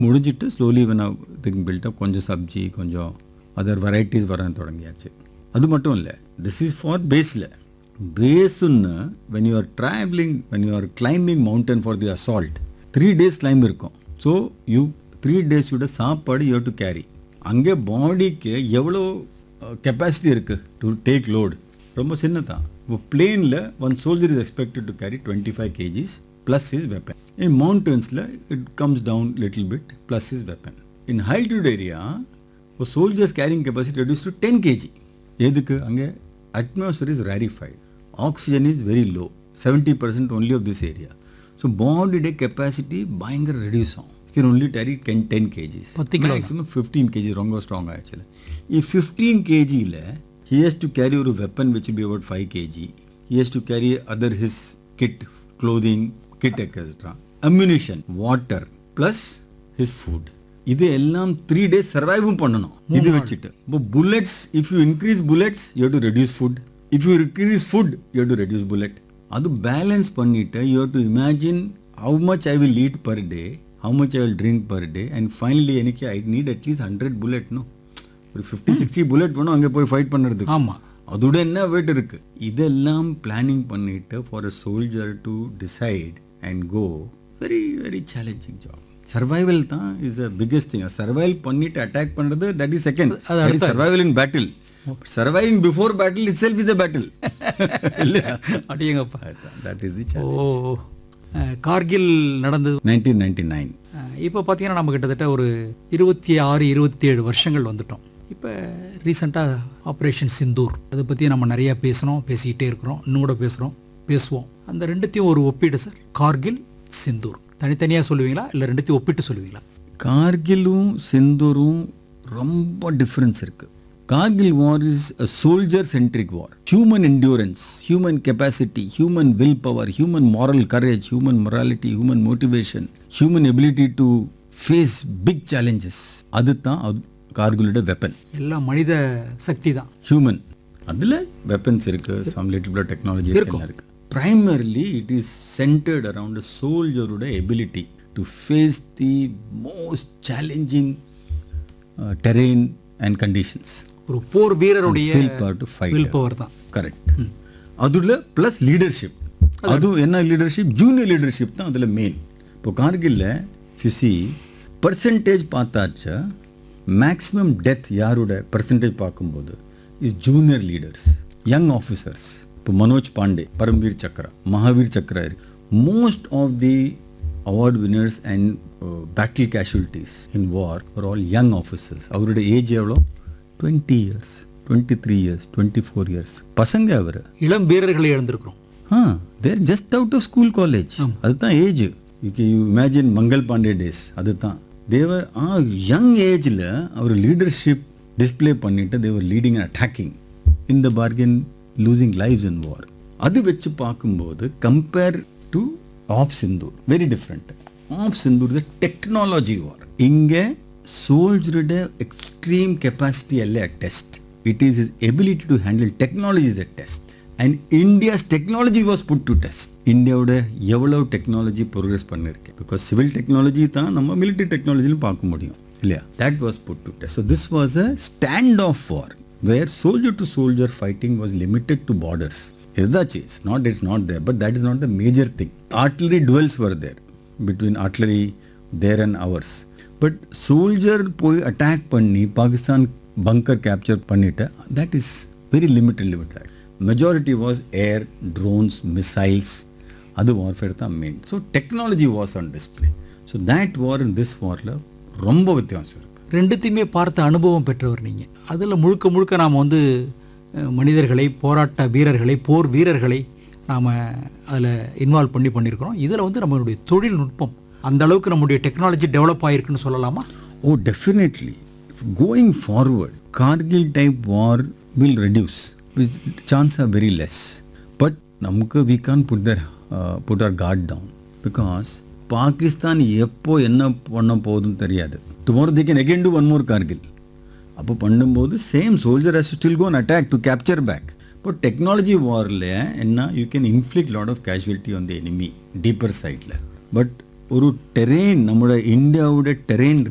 முடிஞ்சிட்டு slowly thing build up கொஞ்சம் சப்ஜி கொஞ்சம் அதர் வெரைட்டிஸ் வர தொடங்கியாச்சு. அது மட்டும் இல்லை, திஸ் இஸ் ஃபார் பேஸில். பேஸுன்னு when you are travelling, when you are climbing mountain for the assault 3 days climb இருக்கும். ஸோ யூ 3 days சாப்பாடு யூ டு கேரி. அங்கே பாடிக்கு எவ்வளோ கெப்பாசிட்டி இருக்குது டு டேக் லோடு? ரொம்ப சின்னதான். இப்போ பிளேனில் one soldier is expected to carry 25 kgs plus his weapon. In mountains it comes down little bit plus his weapon. In altitude area a soldier's carrying capacity reduced to 10 kg. எதுக்கு? அங்கே atmosphere is rarefied, oxygen is very low, 70% only of this area. So body day capacity பயங்கர reduce ஆகும். You can only carry 10 kgs, maximum 15 kg. ரொம்ப strong actually. If 15 kg he has to carry a weapon which will be about 5 kg. He has to carry other his kit, clothing, kit etc., ammunition, water plus his food. இது எல்லாம் 3 days சர்வைவும் பண்ணணும். இது வச்சுட்டு இப்போ bullets, if you increase bullets you have to reduce food, if you increase food you have to reduce bullet. அது balance பண்ணிட்டு you have to imagine how much I will eat per day, how much I will drink per day, and finally எனக்கு I need at least 100 bullet. No, ஒரு 50-60 bullet வேணும் அங்கே போய் fight பண்ணுறதுக்கு. ஆமாம், அதோட என்ன வெயிட் இருக்கு? இதெல்லாம் பிளானிங் பண்ணிட்டு for a soldier to decide and go, very very challenging job. Survival தான் is a biggest thing. Survival பண்ணிட்டு அட்டாக் பண்ணுறது that is second. Survival in battle. Surviving before battle it self is a battle. இல்லையா? அப்படியேங்கப்பா. That is the challenge. Kargil நடந்தது 1999. இப்போ பார்த்தீங்கன்னா நம்ம கிட்டத்தட்ட ஒரு 26-27 வருஷங்கள் வந்துட்டோம். இப்போ ரீசெண்டாக ஆப்ரேஷன் சிந்தூர் அதை பற்றி நம்ம நிறையா பேசிக்கிட்டே இருக்கிறோம், இன்னும் கூட பேசுவோம். அந்த ரெண்டுத்தையும் ஒரு ஒப்பீடு சார், கார்கில் சிந்தூர் தனித்தனியாக சொல்லுவீங்களா இல்லை ரெண்டுத்தையும் ஒப்பிட்டு சொல்லுவீங்களா? கார்கிலும் சிந்தூரும் ரொம்ப டிஃப்ரென்ஸ் இருக்குது. Kargil war is a soldier-centric war. Human endurance, human capacity, human willpower, human moral courage, human morality, human motivation, human ability to face big challenges. அதுதான் கார்கிலோட வெப்பன். எல்லாம் மனித சக்தி தான், ஹியூமன். அதில் வெப்பன்ஸ் இருக்குது, சம் லிட்டில் பிட் டெக்னாலஜி இருக்குது. Primarily it is centered around a soldier's ability to face the most challenging terrain and conditions. ஒரு போர் வீரருடைய will power தான். Correct. அதில் ப்ளஸ் லீடர்ஷிப். அதுவும் என்ன லீடர்ஷிப்? ஜூனியர் லீடர்ஷிப் தான் அதில் மெயின். இப்போ கார்கில்ல ஃபியூசி பர்சன்டேஜ் பார்த்தாச்சா, மேக்ஸிமம் டெத் யாரோட பர்சன்டேஜ் பார்க்கும்போது is junior leaders, young officers. இப்போ Manoj Pandey, Paramvir Chakra, Mahavir Chakra, most of the award winners and battle casualties in war are all young officers. அவருடைய ஏஜ் எவ்வளோ? 20 years, 23 years, 24 years. பசங்க அவர் இளம் வீரர்களை எழுந்திருக்கிறோம். தேர் just out of school college. அதுதான் age. You imagine Mangal Pandey days. அதுதான் தேவர் young ஏஜில் அவர் leadership display பண்ணிட்டு தேவர் leading and attacking, in the bargain losing lives இன் வார். அது வச்சு பார்க்கும்போது compare to half Sindoor very different. App Sindoor is technology வார். இங்கே சோல்ஜரோட எக்ஸ்ட்ரீம் கெப்பாசிட்டி அல்ல test, it is is ability to handle technology is a test. And India's technology was put to test. இந்தியாவோட எவ்வளோ technology progress பண்ணிருக்கு, because civil technology தான் நம்ம military டெக்னாலஜிலும் பார்க்க முடியும் இல்லையா? That was put to test. So this was a stand of war where soldier to soldier fighting was limited to borders. It's not there, but that is not the major thing. Artillery duels were there between artillery there and ours. But soldier போய் attack பண்ணி பாகிஸ்தான் பங்கர் capture பண்ணிட்டு, that is very limited. Majority was air, drones, missiles. அது warfare தான் main. So technology was on display. So that war and this warல ரொம்ப வித்தியாசம் இருக்கு. ரெண்டுத்தையுமே பார்த்த அனுபவம் பெற்றவர் நீங்கள். அதில் முழுக்க நாம் மனிதர்களை, போராட்ட வீரர்களை, போர் வீரர்களை நாம் அதில் இன்வால்வ் பண்ணியிருக்கிறோம். இதில் நம்மளுடைய தொழில்நுட்பம் அந்த அளவுக்கு நம்முடைய டெக்னாலஜி டெவலப் ஆகிருக்குன்னு சொல்லலாமா? ஓ, definitely. Going forward Kargil type war will reduce, chance are very less. But நமக்கு we Khan put R card down, because Pakistan எப்போ என்ன பண்ண போகுதுன்னு தெரியாது. Tomorrow they can again to one more Kargil. அப்போ பண்ணும்போது same soldier has to still go and attack to capture back. இப்போ technology வாரில் என்ன, you can inflict lot of casualty on the enemy deeper சைடில். பட் ഒരു ടെറൈൻ നമ്മുടെ ഇന്ത്യയുടെ terrain